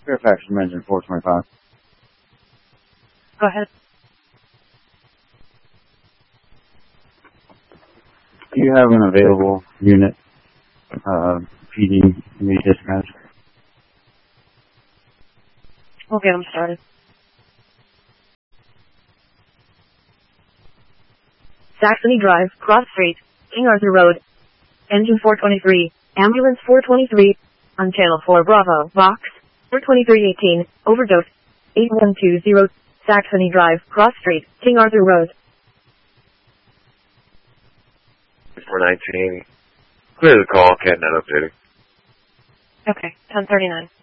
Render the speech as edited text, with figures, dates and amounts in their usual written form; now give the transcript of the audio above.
Fairfax from engine 425. Go ahead. Do you have an available unit, PD, immediate dispatch? We'll get them started. Saxony Drive, Cross Street, King Arthur Road. Engine 423, Ambulance 423, on Channel 4 Bravo, Box 42318, overdose 8120, Saxony Drive, Cross Street, King Arthur Road. 41980. Clear the call, cat not updating. Okay, 1039.